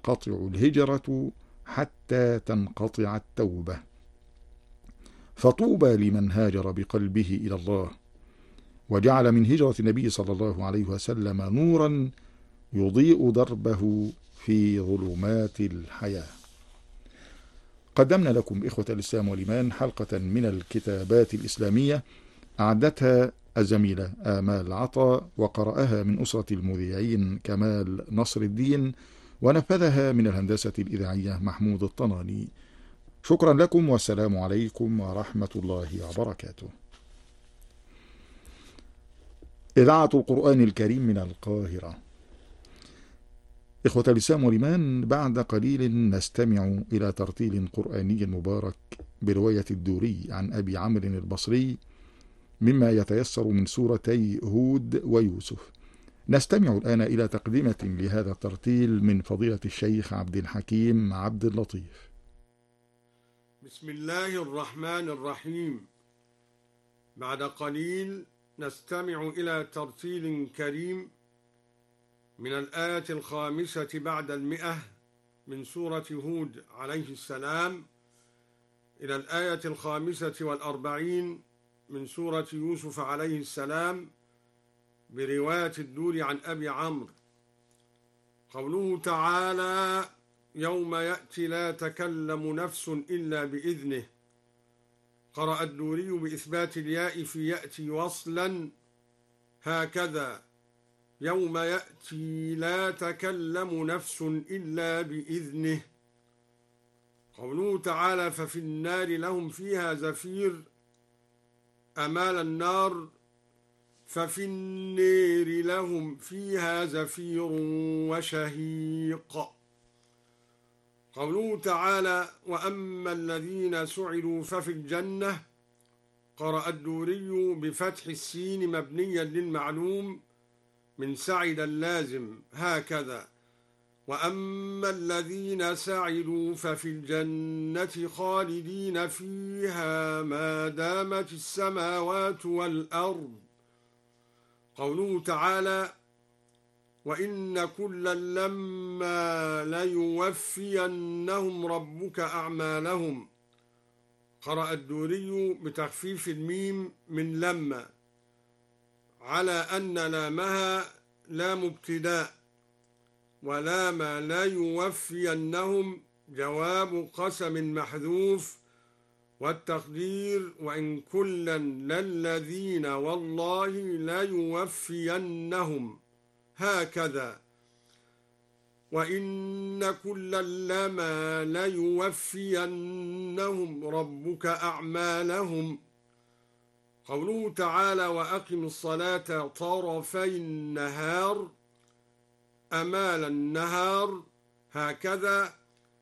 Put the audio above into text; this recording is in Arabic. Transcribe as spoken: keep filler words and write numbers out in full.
تنقطع الهجرة حتى تنقطع التوبة. فطوبى لمن هاجر بقلبه إلى الله، وجعل من هجرة النبي صلى الله عليه وسلم نورا يضيء دربه في ظلمات الحياة. قدمنا لكم إخوة الإسلام والإيمان حلقة من الكتابات الإسلامية أعدتها الزميلة آمال عطا، وقرأها من أسرة المذيعين كمال نصر الدين، ونفذها من الهندسة الإذاعية محمود الطناني. شكرا لكم، والسلام عليكم ورحمة الله وبركاته. إذاعة القرآن الكريم من القاهرة. إخوة الإسلام والإيمان، بعد قليل نستمع إلى ترتيل قرآني مبارك برواية الدوري عن أبي عمرو البصري مما يتيسر من سورتي هود ويوسف. نستمع الآن إلى تقدمة لهذا الترتيل من فضيلة الشيخ عبد الحكيم عبد اللطيف. بسم الله الرحمن الرحيم. بعد قليل نستمع إلى ترتيل كريم من الآية الخامسة بعد المئة من سورة هود عليه السلام إلى الآية الخامسة والأربعين من سورة يوسف عليه السلام برواية الدوري عن أبي عمرو. قوله تعالى: يوم يأتي لا تكلم نفس إلا بإذنه. قرأ الدوري بإثبات الياء في يأتي وصلا هكذا: يوم يأتي لا تكلم نفس إلا بإذنه. قوله تعالى: ففي النار لهم فيها زفير. أمال النار: ففي النار لهم فيها زفير وشهيق. قوله تعالى: وأما الذين سعدوا ففي الجنة. قرأ الدوري بفتح السين مبنيا للمعلوم من سعد اللازم هكذا: وأما الذين سعدوا ففي الجنة خالدين فيها ما دامت السماوات والأرض. قوله تعالى: وإن كلا لما ليوفينهم ربك أعمالهم. قرأ الدوري بتخفيف الميم من لما على أن لامها لام ابتداء، ولام لا يوفينهم جواب قسم محذوف، والتقدير: وإن كلا للذين والله لا يوفينهم هكذا. وإن كلا لما ليوفينهم ربك أعمالهم. قوله تعالى: وأقم الصلاة طرفي النهار. أمال النهار هكذا،